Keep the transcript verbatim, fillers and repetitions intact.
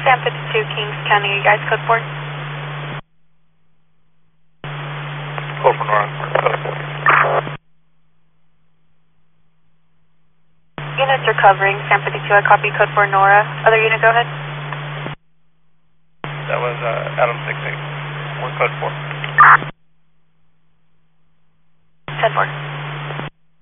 Sam fifty-two, Kings County, you guys code four? Code for Nora, code four. Units are covering, Sam fifty-two, I copy code four Nora. Other unit, go ahead. That was uh, Adam six eight, we're code four. ten four.